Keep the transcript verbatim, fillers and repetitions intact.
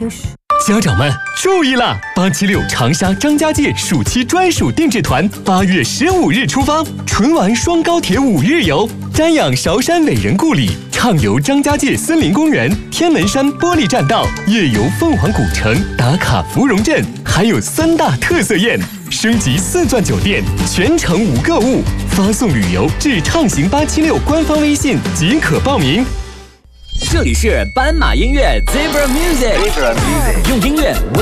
有嘘。 家长们注意啦！八七六长沙张家界暑期专属定制团，八月十五日出发，纯玩双高铁五日游，瞻仰韶山伟人故里，畅游张家界森林公园、天门山玻璃栈道，夜游凤凰古城，打卡芙蓉镇，还有三大特色宴。升级四钻酒店，全程无购物，发送旅游至畅行八七六官方微信即可报名。 这里是斑马音乐 Zebra Music， 用音乐